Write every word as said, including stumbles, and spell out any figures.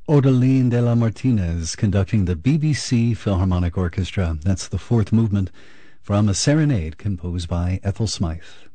Odaline de la Martinez conducting the B B C Philharmonic Orchestra. That's the fourth movement from a serenade composed by Ethel Smythe.